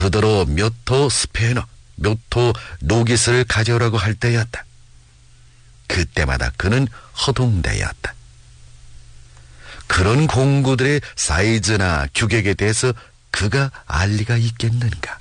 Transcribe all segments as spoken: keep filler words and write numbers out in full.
그대로 묘토 스페너, 묘토 노깃을 가져오라고 할 때였다. 그때마다 그는 허둥대였다. 그런 공구들의 사이즈나 규격에 대해서 그가 알 리가 있겠는가?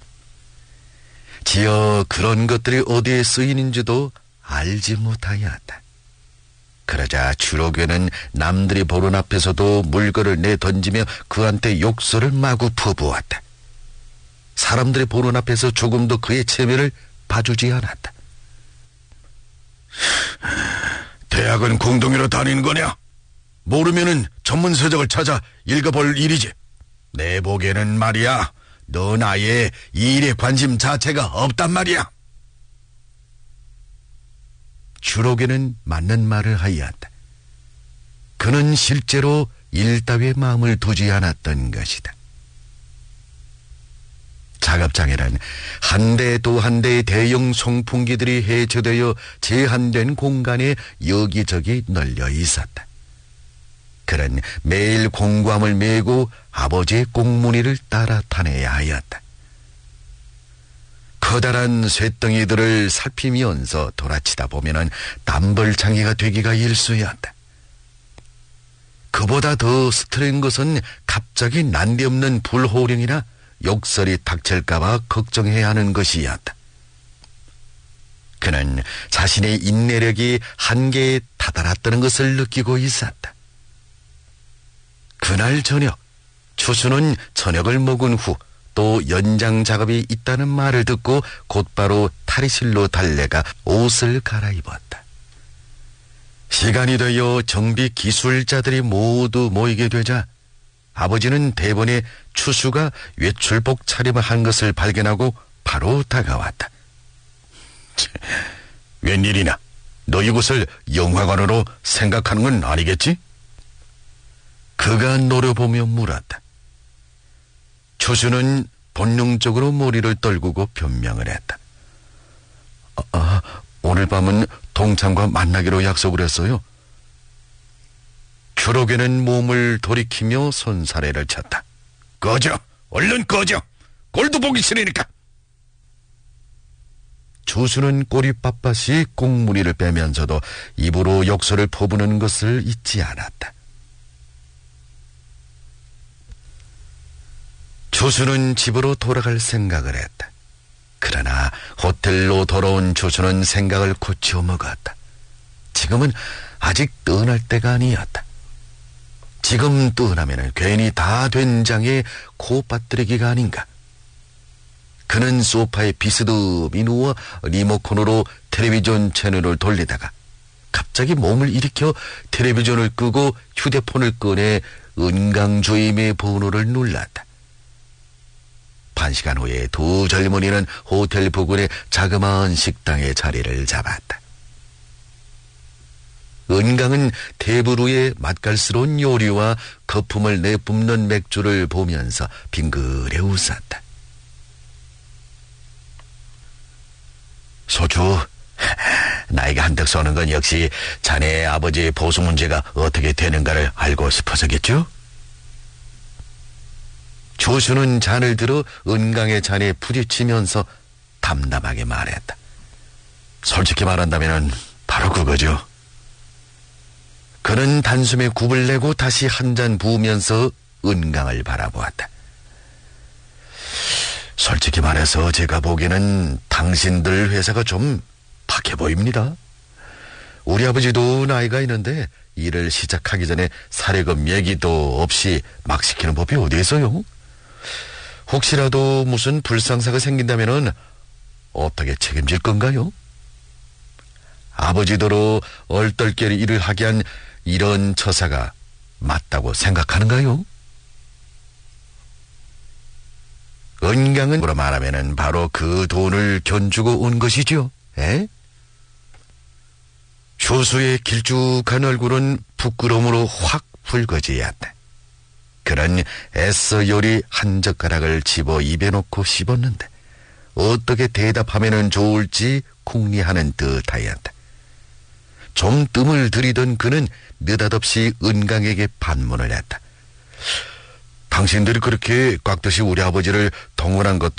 지어 그런 것들이 어디에 쓰이는지도 알지 못하였다. 그러자 주로교는 남들이 보는 앞에서도 물건을 내던지며 그한테 욕설을 마구 퍼부었다. 사람들이 보는 앞에서 조금도 그의 체면을 봐주지 않았다. 대학은 공동으로 다니는 거냐? 모르면은 전문 서적을 찾아 읽어볼 일이지. 내 보기에는 말이야, 넌 아예 이 일에 관심 자체가 없단 말이야. 주로교는 맞는 말을 하였다. 그는 실제로 일 따위의 마음을 두지 않았던 것이다. 작업장에는 한 대 또 한 대의 대형 송풍기들이 해체되어 제한된 공간에 여기저기 널려 있었다. 그는 매일 공구함을 메고 아버지의 꽁무니를 따라 다녀야 하였다. 커다란 쇳덩이들을 살피면서 돌아치다 보면은 땀벌창이가 되기가 일쑤였다. 그보다 더 스트레인 것은 갑자기 난데없는 불호령이나 욕설이 닥칠까봐 걱정해야 하는 것이었다. 그는 자신의 인내력이 한계에 다다랐다는 것을 느끼고 있었다. 그날 저녁, 추수는 저녁을 먹은 후 또 연장 작업이 있다는 말을 듣고 곧바로 탈의실로 달려가 옷을 갈아입었다. 시간이 되어 정비 기술자들이 모두 모이게 되자 아버지는 대번에 추수가 외출복 차림을 한 것을 발견하고 바로 다가왔다. 웬일이냐? 너 이곳을 영화관으로 생각하는 건 아니겠지? 그가 노려보며 물었다. 추수는 본능적으로 머리를 떨구고 변명을 했다. 아, 아, 오늘 밤은 동창과 만나기로 약속을 했어요. 주로교는 몸을 돌이키며 손사래를 쳤다. 꺼져! 얼른 꺼져! 꼴도 보기 싫으니까! 추수는 꼬리 빳빳이 꽁무니를 빼면서도 입으로 욕설을 퍼부는 것을 잊지 않았다. 추수는 집으로 돌아갈 생각을 했다. 그러나 호텔로 돌아온 추수는 생각을 고치어 먹었다. 지금은 아직 떠날 때가 아니었다. 지금 떠나면은 괜히 다 된 장에 코 빠뜨리기가 아닌가. 그는 소파에 비스듬히 누워 리모컨으로 텔레비전 채널을 돌리다가 갑자기 몸을 일으켜 텔레비전을 끄고 휴대폰을 꺼내 은강주임의 번호를 눌렀다. 반 시간 후에 두 젊은이는 호텔 부근의 자그마한 식당에 자리를 잡았다. 은강은 테이블 위에 맛깔스러운 요리와 거품을 내뿜는 맥주를 보면서 빙그레 웃었다. 소주, 나이가 한턱 쏘는 건 역시 자네 아버지의 보수 문제가 어떻게 되는가를 알고 싶어서겠죠? 조수는 잔을 들어 은강의 잔에 부딪히면서 담담하게 말했다. 솔직히 말한다면 바로 그거죠. 그는 단숨에 굽을 내고 다시 한 잔 부으면서 은강을 바라보았다. 솔직히 말해서 제가 보기에는 당신들 회사가 좀 박해 보입니다. 우리 아버지도 나이가 있는데 일을 시작하기 전에 사례금 얘기도 없이 막 시키는 법이 어디 있어요? 혹시라도 무슨 불상사가 생긴다면은 어떻게 책임질 건가요? 아버지도로 얼떨결에 일을 하게 한 이런 처사가 맞다고 생각하는가요? 은강은 뭐라 말하면은 바로 그 돈을 견주고 온 것이죠. 에? 조수의 길쭉한 얼굴은 부끄러움으로 확 붉어지었다. 그는 애써 요리 한 젓가락을 집어 입에 넣고 씹었는데 어떻게 대답하면 좋을지 궁리하는 듯하였다. 좀 뜸을 들이던 그는 느닷없이 은강에게 반문을 했다. 당신들이 그렇게 꽉듯이 우리 아버지를 동원한 것도